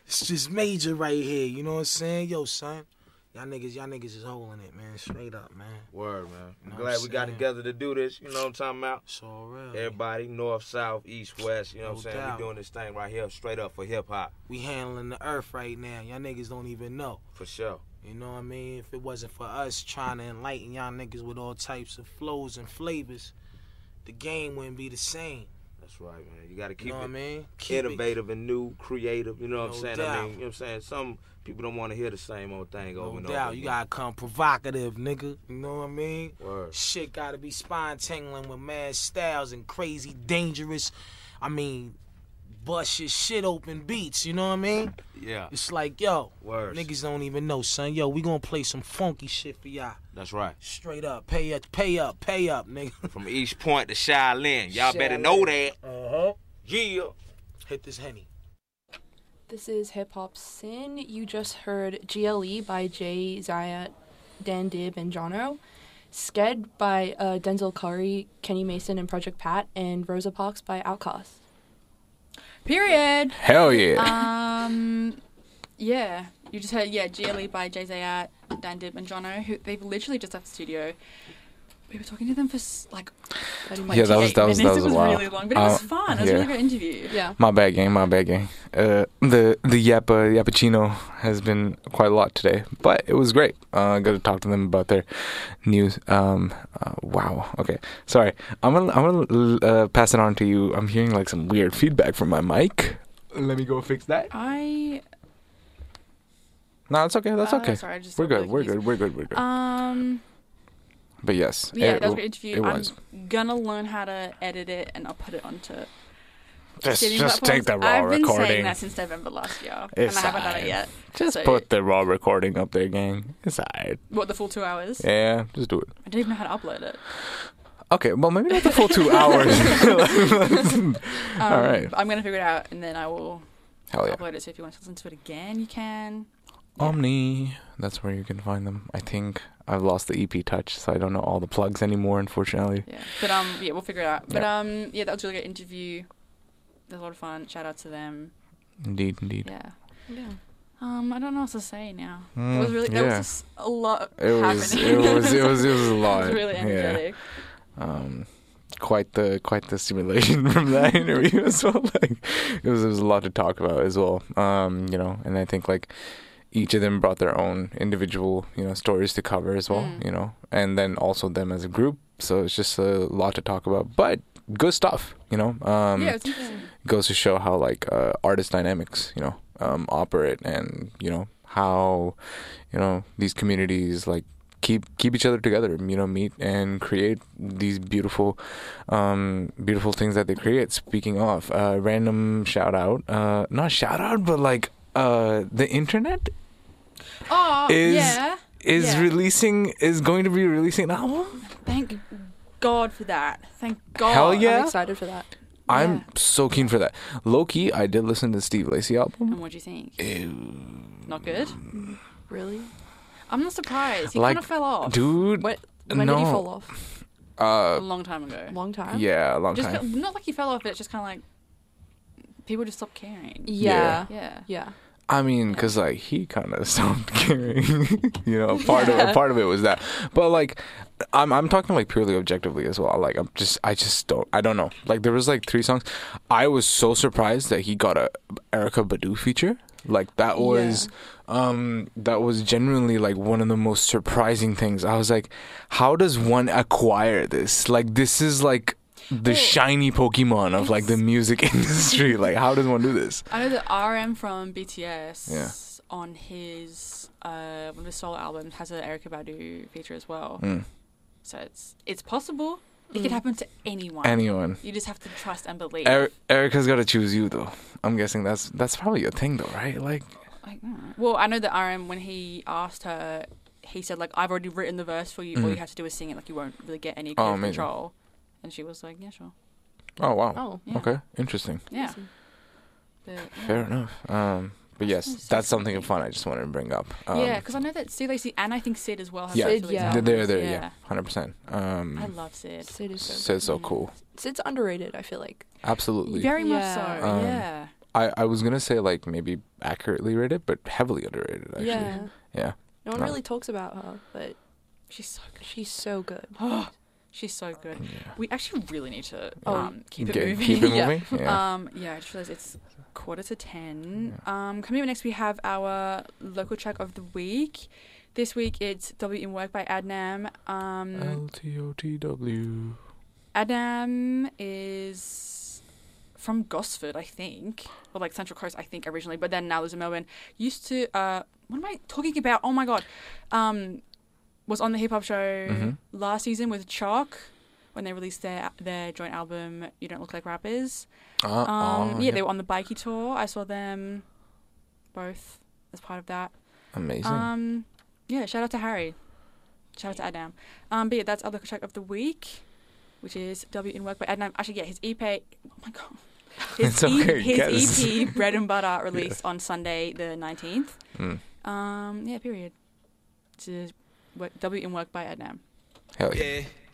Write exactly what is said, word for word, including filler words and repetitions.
It's just major right here. You know what I'm saying? Yo, son. Y'all niggas, y'all niggas is holding it, man. Straight up, man. Word, man. I'm know glad what we I'm got saying? together to do this. You know what I'm talking about? It's all real. Everybody, north, south, east, west. You know No what I'm saying? doubt. We doing this thing right here straight up for hip hop. We handling the earth right now. Y'all niggas don't even know. For sure. You know what I mean? If it wasn't for us trying to enlighten y'all niggas with all types of flows and flavors, the game wouldn't be the same. That's right, man. You got to keep You know it what I mean? Keep innovative and new, creative. You know what No I'm saying? doubt. I mean, you know what I'm saying? Some people don't want to hear the same old thing No over and doubt. over. You again. gotta come provocative, nigga. You know what I mean? Word. Shit gotta be spine tingling with mad styles and crazy, dangerous. I mean, bust your shit open beats. You know what I mean? Yeah. It's like, yo, Words. niggas don't even know, son. Yo, we gonna play some funky shit for y'all. That's right. Straight up, pay up, pay up, pay up, nigga. From East Point to Shaolin. Y'all better Shaolin. know that. Uh huh. Yeah. Hit this Henny. This is Hip Hop Sin. You just heard G L E by Jay Zayat, Dan Dib, and Jono. Sked by uh, Denzel Curry, Kenny Mason, and Project Pat. And Rosa Parks by Outkast. Period. Hell yeah. Um, yeah. You just heard, yeah, G L E by Jay Zayat, Dan Dib, and Jono, who they've literally just left the studio. We were talking to them for s- like Yeah, that was- that was- minutes. that was It a was while. really long, but it was Uh, fun. It was yeah. a really good interview. Yeah. My bad, gang. My bad, gang. Uh, the the yappa yappuccino has been quite a lot today, but it was great. Uh, got to talk to them about their news. Um, uh, wow. Okay, sorry. I'm gonna I'm gonna uh, pass it on to you. I'm hearing like some weird feedback from my mic. Let me go fix that. I. No, it's okay. That's uh, okay. Sorry, I just We're got good. really We're confused. good. We're good. We're good. Um. But yes, Yeah, it, that was a great interview. it I'm was. gonna learn how to edit it, and I'll put it onto. Just streaming just platforms. take the raw I've been recording. saying that since November last year, It's and I haven't done fine. it yet. Just So- put the raw recording up there, gang. It's alright. What, the full two hours? Yeah, just do it. I don't even know how to upload it. Okay, well maybe not the full two hours. Um, All right. I'm gonna figure it out, and then I will Hell yeah. upload it. So if you want to listen to it again, you can. Omni, that's where you can find them. I think I've lost the E P touch, so I don't know all the plugs anymore, unfortunately. Yeah, but um, yeah, we'll figure it out. But Yeah. um, yeah, that was a really good interview. It was a lot of fun. Shout out to them. Indeed, indeed. Yeah. Yeah. Um, I don't know what to say now. Mm, it was really, there yeah. was just a lot It was, happening. it was, it was, it was a lot. It was really yeah. energetic. Um, quite the, quite the stimulation from that interview as well. Like, it was, it was a lot to talk about as well. Um, you know, and I think like each of them brought their own individual, you know, stories to cover as well. Mm. You know, and then also them as a group. So it's just a lot to talk about, but good stuff. You know. Um, Yeah, it was interesting. goes to show how like uh, artist dynamics, you know, um, operate, and you know how, you know, these communities like keep keep each other together, you know, meet and create these beautiful, um, beautiful things that they create. Speaking of, uh, random shout out, uh, not shout out, but like uh, the internet Oh, is yeah. is Yeah. releasing is going to be releasing an album. Thank God for that. Thank God. Hell yeah. I'm excited for that. I'm Yeah. so keen for that. Low key, I did listen to the Steve Lacy album. And what do you think? Ew. Not good? Really? I'm not surprised. He Like, kind of fell off Dude, When, when no. did he fall off? a Uh, long time ago. Long time? yeah, a long Just time. fe- not like he fell off, but it's just kind of like people just stopped caring. Yeah. Yeah. Yeah. I mean, cause like he kind of stopped caring. You know, part of Yeah. it, part of it was that. But like, I'm I'm talking like purely objectively as well. Like I'm just I just don't I don't know. Like there was like three songs. I was so surprised that he got a Erica Badu feature. Like that was um that was genuinely like one of the most surprising things. I was like, how does one acquire this? Like this is like the Well, shiny Pokemon of like the it's- music industry. Like how does one do this? I know that R M from B T S Yeah. on his uh, one of his solo albums has an Erykah Badu feature as well. Mm. So it's it's possible. It Mm. could happen to anyone. Anyone. You just have to trust and believe. Er- Erica's got to choose you though. I'm guessing that's that's probably a thing though, right? Like, Like, mm. Well, I know that R M, when he asked her, he said, like, I've already written the verse for you. All Mhm. you have to do is sing it. Like, you won't really get any Oh, creative amazing. control. And she was like, yeah, sure. oh wow, Oh. Yeah. okay, interesting. Yeah. But, yeah. Fair enough. Um, but yes, That's that's something. something fun I just wanted to bring up. Um, yeah, because I know that Steve Lacy and I think Sid as well have yeah, both Sid, released yeah. they're there, albums. there, yeah, hundred percent. Um, I love Sid. Sid is so Sid's so Mm. cool. Sid's underrated, I feel like. Absolutely. Very much Yeah. so, Um, yeah. I, I was gonna say like maybe accurately rated, but heavily underrated. Actually, Yeah. yeah. No one No. really talks about her, but She's so good. she's so good. Oh, she's so good. Yeah. We actually really need to Oh, um, keep it Get- moving. Keep it yeah. moving. Yeah. Um, yeah, I just realized it's quarter to ten. Um, coming up next, we have our local track of the week. This week, it's W in Work by Adnam. Um, L T O T W. Adnam is from Gosford, I think, or like Central Coast, I think originally, but then now lives in Melbourne. Used to, uh, what am I talking about? Oh my god, um, was on the hip hop show Mhm. last season with Chalk when they released their their joint album "You Don't Look Like Rappers." Uh, Um, oh, yeah, they were on the Bikey tour. I saw them both as part of that. amazing. Um, yeah, shout out to Harry. Shout out to Adnam. Um, but yeah, that's our local track of the week, which is W in Work by Adnam. Actually, yeah, his E P. Oh my god. His, It's okay, e, his guess. E P Bread and Butter released on Sunday the nineteenth. Mm. Um, yeah, period. This is work, W in Work by Adnam. Hell yeah. Yeah.